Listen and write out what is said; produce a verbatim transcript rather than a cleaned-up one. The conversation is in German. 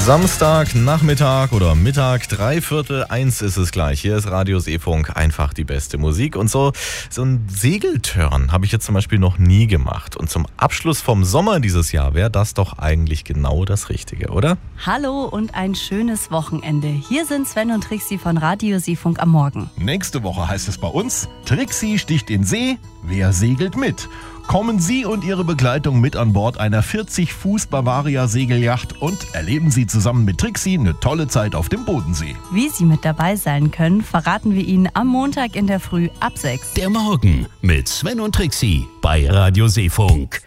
Samstag, Nachmittag oder Mittag, drei Viertel eins ist es gleich. Hier ist Radio Seefunk, einfach die beste Musik. Und so, so ein Segeltörn habe ich jetzt zum Beispiel noch nie gemacht. Und zum Abschluss vom Sommer dieses Jahr wäre das doch eigentlich genau das Richtige, oder? Hallo und ein schönes Wochenende. Hier sind Sven und Trixi von Radio Seefunk am Morgen. Nächste Woche heißt es bei uns, Trixi sticht in See, wer segelt mit? Kommen Sie und Ihre Begleitung mit an Bord einer vierzig Fuß Bavaria Segelyacht und erleben Sie zusammen mit Trixi eine tolle Zeit auf dem Bodensee. Wie Sie mit dabei sein können, verraten wir Ihnen am Montag in der Früh ab sechs. Der Morgen mit Sven und Trixi bei Radio Seefunk.